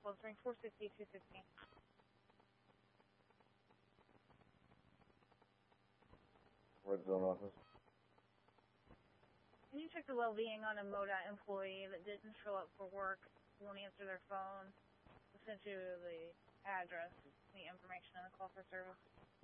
close ring 460, 216. Red Zone office. Can you check the well-being on a MoDOT employee that didn't show up for work, won't answer their phone? I sent you the address, the information, and the call for service.